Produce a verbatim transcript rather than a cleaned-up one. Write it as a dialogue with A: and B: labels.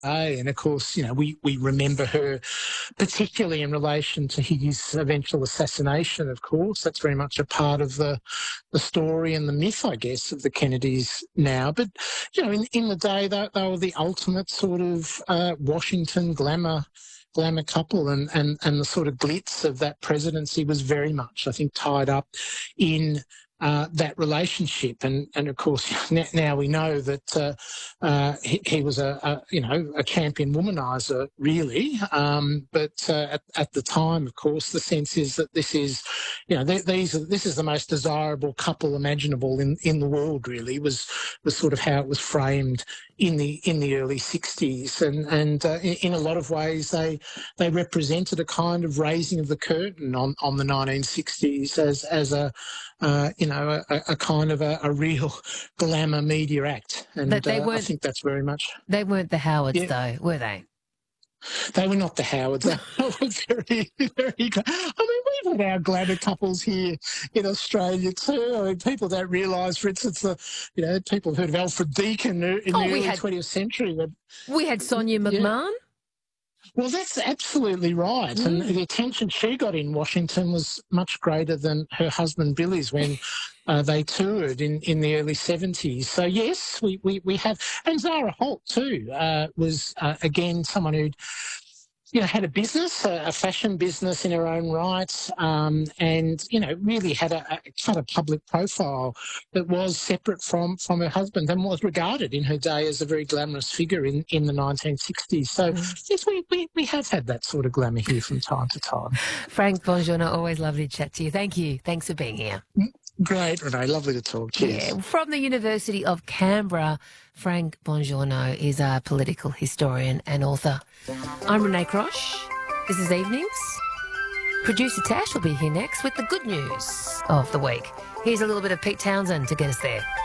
A: And of course, you know, we, we remember her particularly in relation to his eventual assassination, of course. That's very much a part of the the story and the myth, I guess, of the Kennedys now. But, you know, in, in the day, they, they were the ultimate sort of uh, Washington glamour glamour couple, and, and, and the sort of glitz of that presidency was very much, I think, tied up in Uh, that relationship. And, and of course, now we know that uh, uh, he, he was a, a, you know, a champion womaniser, really. Um, but uh, at, at the time, of course, the sense is that this is, you know, th- these are, this is the most desirable couple imaginable in, in the world, really, was, was sort of how it was framed in the in the early sixties. And, and uh, in, in a lot of ways, they they represented a kind of raising of the curtain on, on the nineteen sixties as, as a, uh, you know, a, a kind of a, a real glamour media act.
B: But
A: And
B: they
A: uh, I
B: weren't.
A: think that's very much.
B: They weren't the Howards,
A: Yeah,
B: though, were they?
A: they were not the Howards. They were very, very. I mean, we've had our glamour couples here in Australia too. I mean, people don't realise, for instance, the you know people have heard of Alfred Deakin in
B: Oh,
A: the
B: we
A: early
B: had
A: twentieth century. But
B: we had Sonia
A: yeah,
B: McMahon.
A: well, that's absolutely right. And
B: Mm.
A: the attention she got in Washington was much greater than her husband Billy's when uh, they toured in, in the early seventies. So, yes, we, we, we have. And Zara Holt, too, uh, was, uh, again, someone who'd you know, had a business, a, a fashion business in her own right, um, and, you know, really had a, a kind of public profile that was separate from, from her husband and was regarded in her day as a very glamorous figure in, in the nineteen sixties. So,
B: Mm.
A: yes, we, we, we have had that sort of glamour here from time to time.
B: Frank Bongiorno, always lovely to chat to you. Thank you. Thanks for being here.
A: Great, Renee. Lovely to talk. Cheers.
B: Yeah, from the University of Canberra, Frank Bongiorno is a political historian and author. I'm Renee Crosh. This is Evenings. Producer Tash will be here next with the good news of the week. Here's a little bit of Pete Townsend to get us there.